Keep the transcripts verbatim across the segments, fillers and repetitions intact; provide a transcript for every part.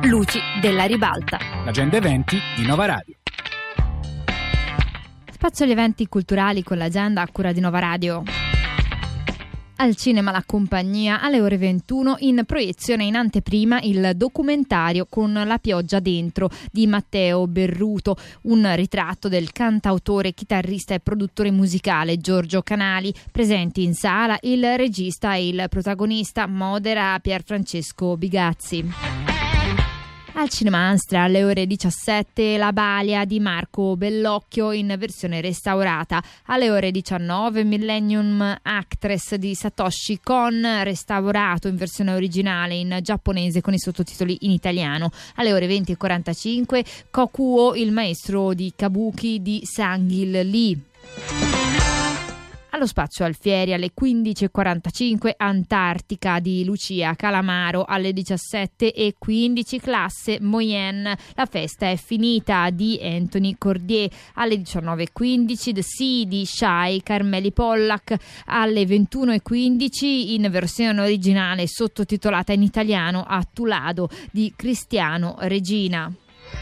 Luci della ribalta. L'agenda eventi di Nova Radio. Spazio agli eventi culturali con l'agenda a cura di Nova Radio. Al cinema La Compagnia alle ore ventuno, in proiezione in anteprima il documentario Con la pioggia dentro di Matteo Berruto, un ritratto del cantautore, chitarrista e produttore musicale Giorgio Canali. Presenti in sala il regista e il protagonista, modera Pierfrancesco Bigazzi. Al Cinema Anstra alle ore diciassette La Balia di Marco Bellocchio in versione restaurata. Alle ore diciannove Millennium Actress di Satoshi Kon, restaurato in versione originale in giapponese con i sottotitoli in italiano. Alle ore venti e quarantacinque Kokuo, il maestro di Kabuki di Sang-il Lee. Allo Spazio Alfieri alle quindici e quarantacinque Antartica di Lucia Calamaro. Alle diciassette e quindici Classe Moyenne, la festa è finita di Anthony Cordier. Alle diciannove e quindici The Sea di Shai Carmeli Pollack. Alle ventuno e quindici in versione originale sottotitolata in italiano Attulado di Cristiano Regina.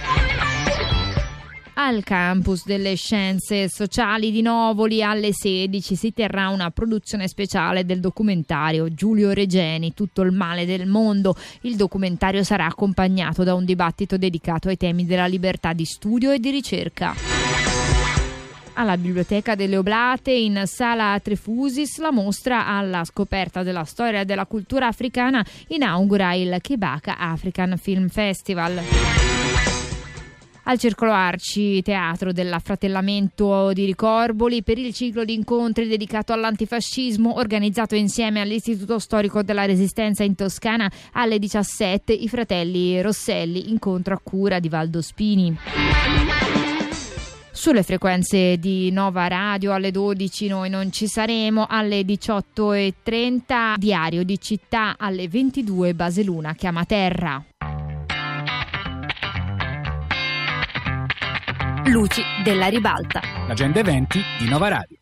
Al campus delle Scienze Sociali di Novoli alle sedici si terrà una produzione speciale del documentario Giulio Regeni, Tutto il male del mondo. Il documentario sarà accompagnato da un dibattito dedicato ai temi della libertà di studio e di ricerca. Alla Biblioteca delle Oblate in Sala Trefusis la mostra alla scoperta della storia e della cultura africana inaugura il Kibaka African Film Festival. Al Circolo Arci Teatro dell'Affratellamento di Ricorboli per il ciclo di incontri dedicato all'antifascismo organizzato insieme all'Istituto Storico della Resistenza in Toscana alle diciassette i fratelli Rosselli, incontro a cura di Valdo Spini. Sulle frequenze di Nova Radio alle dodici noi non ci saremo, alle diciotto e trenta Diario di Città, alle ventidue Baseluna chiama terra. Luci della ribalta. L'agenda eventi di Nova Radio.